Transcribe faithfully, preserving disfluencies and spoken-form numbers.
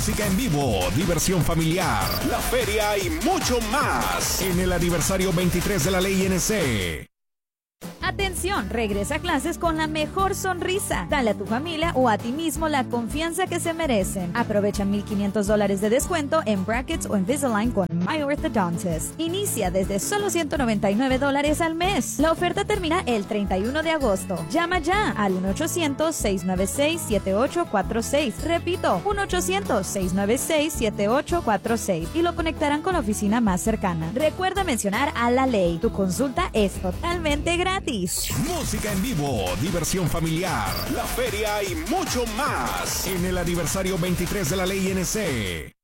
música en vivo, diversión familiar, la feria y mucho más en el aniversario veintitrés de la Ley N C. Atención, regresa a clases con la mejor sonrisa. Dale a tu familia o a ti mismo la confianza que se merecen. Aprovecha mil quinientos dólares de descuento en brackets o Invisalign con My Orthodontist. Inicia desde solo ciento noventa y nueve dólares al mes. La oferta termina el treinta y uno de agosto. Llama ya al uno ochocientos, seis nueve seis, siete ocho cuatro seis. Repito, uno ochocientos, seis nueve seis, siete ocho cuatro seis y lo conectarán con la oficina más cercana. Recuerda mencionar a la ley. Tu consulta es totalmente gratis. Música en vivo, diversión familiar, la feria y mucho más en el aniversario veintitrés de la Ley N C.